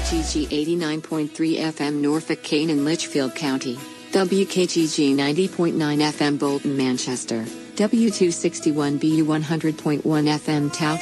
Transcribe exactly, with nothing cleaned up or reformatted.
G G eighty-nine point three F M Norfolk, Kane and Litchfield County, W K G G ninety point nine F M Bolton, Manchester, W two sixty-one B U one hundred point one F M Towton.